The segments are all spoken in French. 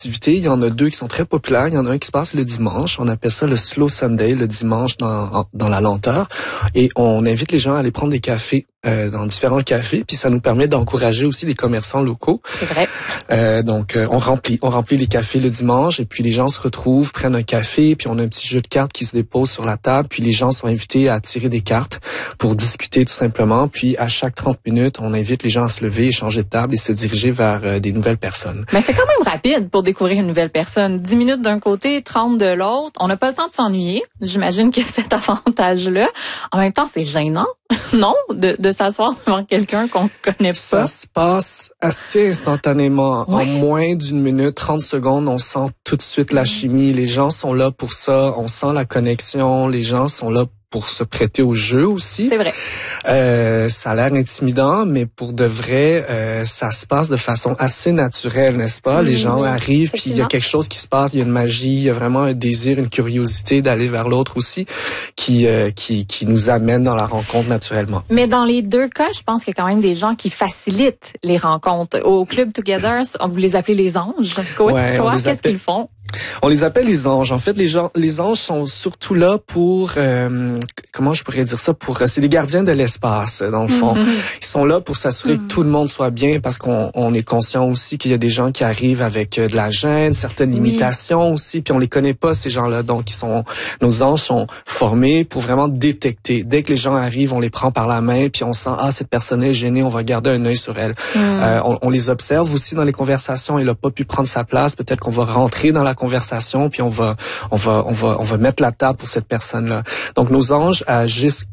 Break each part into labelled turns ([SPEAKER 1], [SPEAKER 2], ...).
[SPEAKER 1] activités. Il y en a 2 qui sont très populaires. Il y en a un qui se passe le dimanche. On appelle ça le Slow Sunday, le dimanche dans la lenteur. Et on invite les gens à aller prendre des cafés dans différents cafés. Puis ça nous permet d'encourager aussi les commerçants locaux.
[SPEAKER 2] C'est vrai.
[SPEAKER 1] Donc, on remplit les cafés le dimanche. Et puis les gens se retrouvent, prennent un café. Puis on a un petit jeu de cartes qui se dépose sur la table. Puis les gens sont invités à tirer des cartes pour discuter tout simplement. Puis à chaque 30 minutes, on invite les gens à se lever, changer de table et se diriger vers des nouvelles personnes.
[SPEAKER 2] Mais c'est quand même rapide pour découvrir une nouvelle personne. 10 minutes d'un côté, 30 de l'autre. On n'a pas le temps de s'ennuyer. J'imagine que cet avantage-là. En même temps, c'est gênant, non? De s'asseoir devant quelqu'un qu'on connaît pas.
[SPEAKER 1] Ça se passe assez instantanément.
[SPEAKER 2] Ouais.
[SPEAKER 1] En moins d'une minute, 30 secondes, on sent tout de suite la chimie. Les gens sont là pour ça. On sent la connexion. Les gens sont là pour se prêter au jeu aussi.
[SPEAKER 2] C'est vrai.
[SPEAKER 1] Ça a l'air intimidant, mais pour de vrai, ça se passe de façon assez naturelle, n'est-ce pas? Les gens arrivent, puis il y a quelque chose qui se passe, il y a une magie, il y a vraiment un désir, une curiosité d'aller vers l'autre aussi, qui nous amène dans la rencontre naturellement.
[SPEAKER 2] Mais dans les 2 cas, je pense qu'il y a quand même des gens qui facilitent les rencontres. Au Club Together, vous les appelez les anges. Qu'est-ce qu'ils font?
[SPEAKER 1] On les appelle les anges. En fait, les anges sont surtout là pour, comment je pourrais dire ça, c'est des gardiens de l'espace, dans le fond. Ils sont là pour s'assurer que tout le monde soit bien, parce qu'on est conscient aussi qu'il y a des gens qui arrivent avec de la gêne, certaines limitations aussi, puis on les connaît pas, ces gens-là. Donc, nos anges sont formés pour vraiment détecter. Dès que les gens arrivent, on les prend par la main, puis on sent, cette personne est gênée, on va garder un œil sur elle. On les observe aussi dans les conversations. Il a pas pu prendre sa place. Peut-être qu'on va rentrer dans la conversation, puis on va mettre la table pour cette personne-là. Donc, nos anges agissent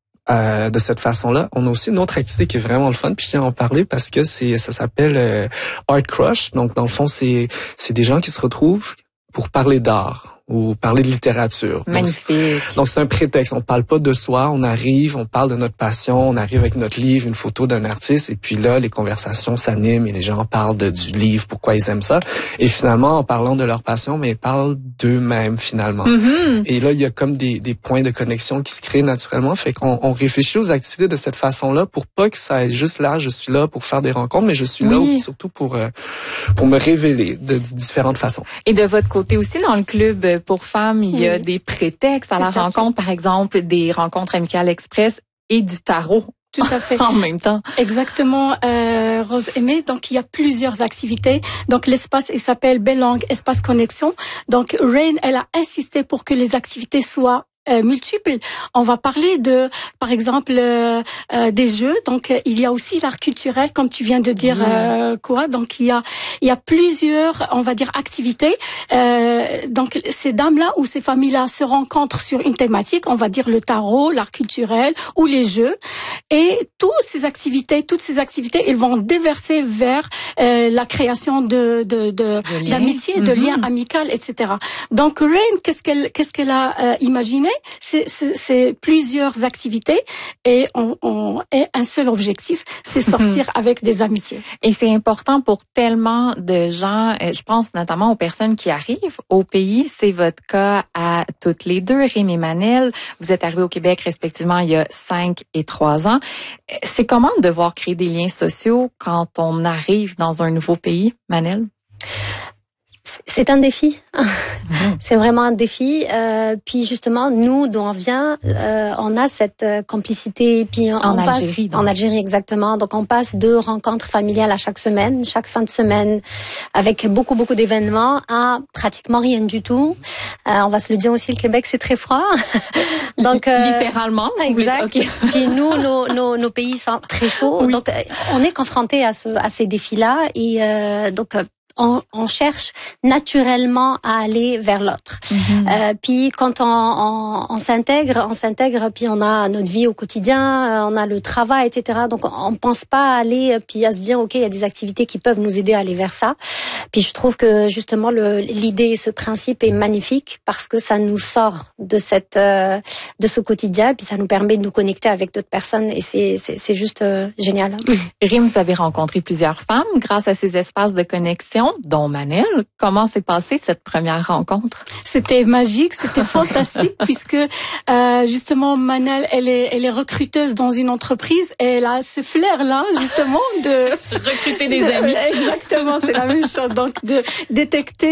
[SPEAKER 1] de cette façon-là. On a aussi une autre activité qui est vraiment le fun, puis je tiens à en parler parce que ça s'appelle Art Crush. Donc, dans le fond, c'est des gens qui se retrouvent pour parler d'art ou parler de littérature.
[SPEAKER 2] Magnifique.
[SPEAKER 1] Donc, c'est un prétexte. On parle pas de soi. On arrive, on parle de notre passion. On arrive avec notre livre, une photo d'un artiste. Et puis là, les conversations s'animent et les gens parlent du livre, pourquoi ils aiment ça. Et finalement, en parlant de leur passion, mais ils parlent d'eux-mêmes, finalement. Et là, il y a comme des points de connexion qui se créent naturellement. Fait qu'on réfléchit aux activités de cette façon-là pour pas que ça aille juste là, je suis là pour faire des rencontres, mais je suis là surtout pour me révéler de différentes façons.
[SPEAKER 2] Et de votre côté aussi, dans le club pour femmes, il y a des prétextes à la rencontre, par exemple, des rencontres amicales express et du tarot.
[SPEAKER 3] Tout à fait.
[SPEAKER 2] En même temps.
[SPEAKER 3] Exactement, Rose Aimée. Donc, il y a plusieurs activités. Donc, l'espace, il s'appelle Bellang Espace Connexion. Donc, Rain, elle a insisté pour que les activités soient multiples. On va parler par exemple, des jeux. Donc, il y a aussi l'art culturel, comme tu viens de dire, Donc, il y a plusieurs, on va dire, activités. Donc, ces dames-là ou ces familles-là se rencontrent sur une thématique, on va dire le tarot, l'art culturel ou les jeux. Et toutes ces activités, ils vont déverser vers la création d'amitié, de liens amicaux, etc. Donc, Rain, qu'est-ce qu'elle a imaginé? C'est plusieurs activités et on est un seul objectif, c'est sortir avec des amitiés.
[SPEAKER 2] Et c'est important pour tellement de gens, je pense notamment aux personnes qui arrivent au pays. C'est votre cas à toutes les 2, Rim et Manel. Vous êtes arrivés au Québec respectivement il y a 5 et 3 ans. C'est comment de devoir créer des liens sociaux quand on arrive dans un nouveau pays, Manel?
[SPEAKER 4] C'est un défi. C'est vraiment un défi. Puis justement, nous, d'où on vient, on a cette complicité. Puis
[SPEAKER 2] en Algérie.
[SPEAKER 4] En Algérie, exactement. Donc, on passe de rencontres familiales à chaque semaine, chaque fin de semaine, avec beaucoup d'événements, à pratiquement rien du tout. On va se le dire aussi, le Québec, c'est très froid. Donc,
[SPEAKER 2] littéralement.
[SPEAKER 4] Exact.
[SPEAKER 2] Okay.
[SPEAKER 4] Puis nous, nos pays sont très chauds. Donc, on est confrontés à ces défis-là. Et donc, on cherche naturellement à aller vers l'autre. Puis quand on s'intègre, puis on a notre vie au quotidien, on a le travail, etc. Donc on pense pas à aller, puis à se dire, ok, il y a des activités qui peuvent nous aider à aller vers ça. Puis je trouve que justement l'idée, ce principe est magnifique parce que ça nous sort de ce quotidien, puis ça nous permet de nous connecter avec d'autres personnes et c'est juste génial.
[SPEAKER 2] Rim, vous avez rencontré plusieurs femmes grâce à ces espaces de connexion. générations, dont Manel. Comment s'est passée cette première rencontre?
[SPEAKER 3] C'était magique, c'était fantastique puisque justement Manel, elle est recruteuse dans une entreprise et elle a ce flair-là justement de
[SPEAKER 2] recruter des amis.
[SPEAKER 3] Exactement, c'est la même chose. Donc de détecter